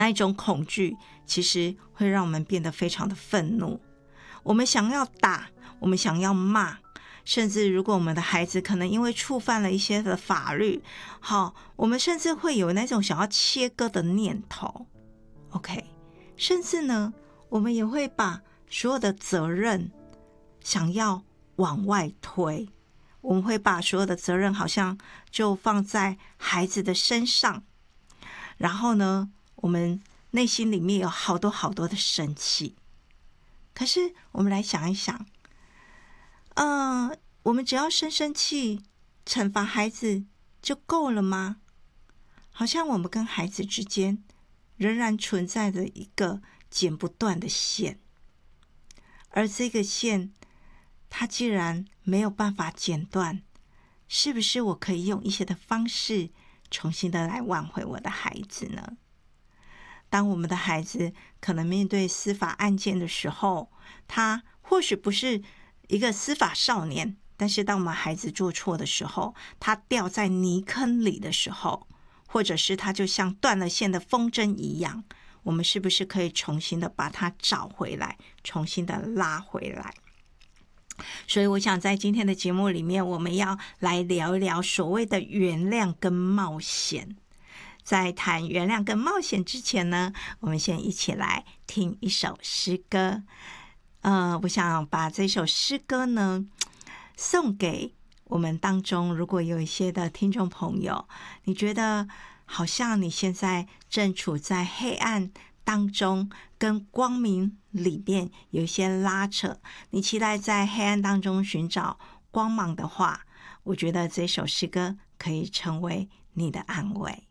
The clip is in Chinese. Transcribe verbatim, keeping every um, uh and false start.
那一种恐惧其实会让我们变得非常的愤怒，我们想要打，我们想要骂，甚至如果我们的孩子可能因为触犯了一些的法律，好，我们甚至会有那种想要切割的念头 OK， 甚至呢我们也会把所有的责任想要往外推，我们会把所有的责任好像就放在孩子的身上，然后呢我们内心里面有好多好多的生气。可是我们来想一想，呃，我们只要生生气惩罚孩子就够了吗？好像我们跟孩子之间仍然存在着一个剪不断的线，而这个线它既然没有办法剪断，是不是我可以用一些的方式重新的来挽回我的孩子呢？当我们的孩子可能面对司法案件的时候，他或许不是一个司法少年，但是当我们孩子做错的时候，他掉在泥坑里的时候，或者是他就像断了线的风筝一样，我们是不是可以重新的把它找回来，重新的拉回来？所以我想在今天的节目里面，我们要来聊一聊所谓的原谅跟冒险。在谈原谅跟冒险之前呢，我们先一起来听一首诗歌。呃，我想把这首诗歌呢送给我们当中如果有一些的听众朋友，你觉得好像你现在正处在黑暗当中，跟光明里面有一些拉扯，你期待在黑暗当中寻找光芒的话，我觉得这首诗歌可以成为你的安慰。